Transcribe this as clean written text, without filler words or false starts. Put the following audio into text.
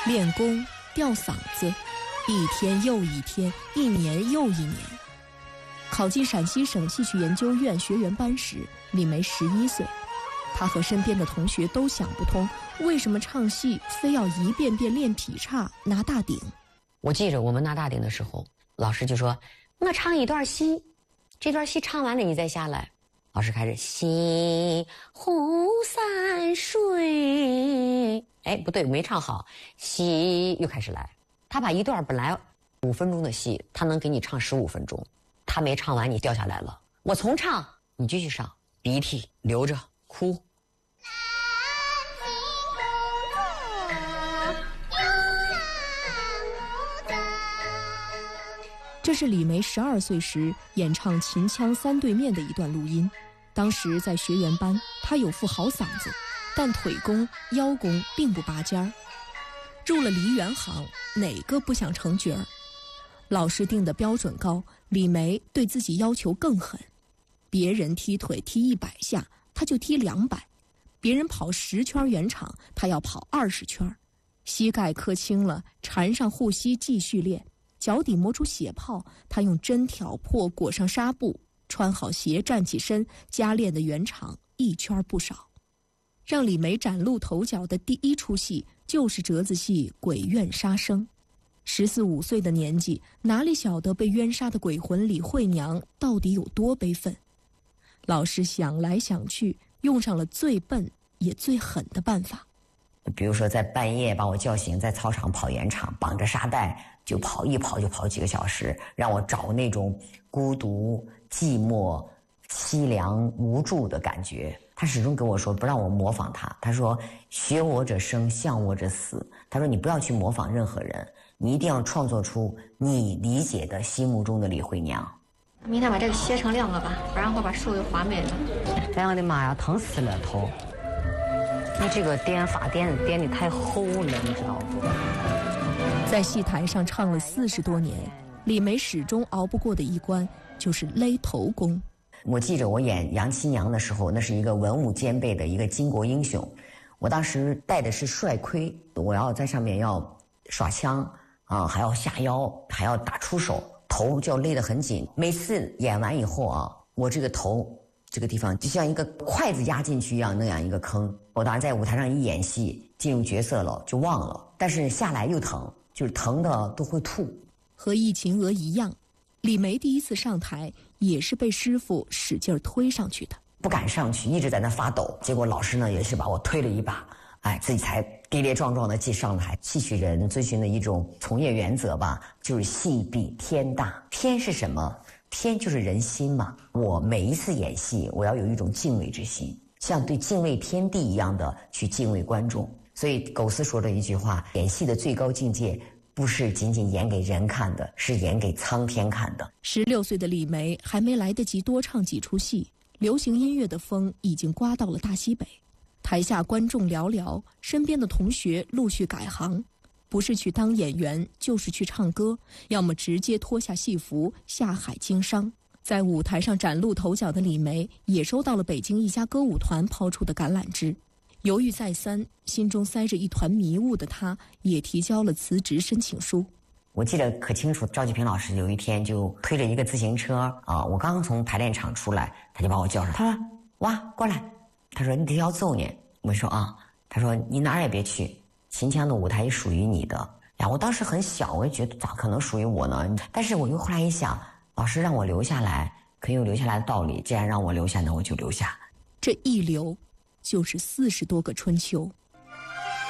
练功、吊嗓子，一天又一天，一年又一年。考进陕西省戏曲研究院学员班时，李梅11岁。她和身边的同学都想不通，为什么唱戏非要一遍遍练劈叉拿大顶。 我记着我们拿大顶的时候，老师就说我唱一段戏，这段戏唱完了你再下来。老师开始西湖山水，哎，不对，没唱好，西又开始来。他把一段本来5分钟的戏，他能给你唱15分钟，他没唱完你掉下来了，我重唱，你继续上，鼻涕流着哭。 这是李梅12岁时演唱《秦腔三对面》的一段录音。当时在学员班，她有副好嗓子，但腿功、腰功并不拔尖儿。入了梨园行，哪个不想成角儿？老师定的标准高，李梅对自己要求更狠。别人踢腿踢100下，她就踢200；别人跑10圈圆场，她要跑20圈。膝盖磕青了，缠上护膝继续练。脚底磨出血泡，他用针挑破，裹上纱布，穿好鞋站起身，加练的圆场1圈不少。让李梅崭露头角的第一出戏就是折子戏《鬼怨杀生》。14、15岁的年纪，哪里晓得被冤杀的鬼魂李慧娘到底有多悲愤？老师想来想去，用上了最笨也最狠的办法。 比如说在半夜把我叫醒，在操场跑圆场，绑着沙袋就跑，一跑就跑几个小时，让我找那种孤独、寂寞、凄凉、无助的感觉。他始终跟我说不让我模仿他，他说学我者生，像我者死。他说你不要去模仿任何人，你一定要创作出你理解的心目中的李慧娘。 明天把这个切成2个吧，不然会把手给划没了。 哎呀我的妈呀，疼死了头！你这个颠法颠得太厚了，你知道不？ 在戏台上唱了40多年，李梅始终熬不过的一关就是勒头功。 我记着我演杨七娘的时候，那是一个文武兼备的一个巾帼英雄。我当时戴的是帅盔，我要在上面要耍枪啊，还要下腰，还要打出手，头就要勒得很紧。每次演完以后啊，我这个头这个地方就像一个筷子压进去一样，那样一个坑。我当时在舞台上一演戏，进入角色了就忘了，但是下来又疼，就是疼的都会吐。 和易秦娥一样，李梅第一次上台也是被师傅使劲推上去的， 不敢上去，一直在那发抖。结果老师呢也是把我推了一把，哎，自己才跌跌撞撞的去上台。戏曲人遵循的一种从业原则吧，就是戏比天大。天是什么？天就是人心嘛。我每一次演戏，我要有一种敬畏之心，像对敬畏天地一样的去敬畏观众。所以苟思说的一句话，演戏的最高境界不是仅仅演给人看的，是演给苍天看的。 16岁的李梅还没来得及多唱几出戏，流行音乐的风已经刮到了大西北。台下观众寥寥，身边的同学陆续改行，不是去当演员，就是去唱歌，要么直接脱下戏服下海经商。在舞台上崭露头角的李梅也收到了北京一家歌舞团抛出的橄榄枝。犹豫再三，心中塞着一团迷雾的他，也提交了辞职申请书。 我记得可清楚，赵继平老师有一天就推着一个自行车啊，我刚刚从排练场出来，他就把我叫上，他说：“哇，过来。”他说：“你得要揍你。”我说：“啊。”他说：“你哪儿也别去，秦腔的舞台也属于你的。”呀，我当时很小，我也觉得咋可能属于我呢？但是我又后来一想，老师让我留下来，可有留下来的道理。既然让我留下，那我就留下。 这一留就是40多个春秋。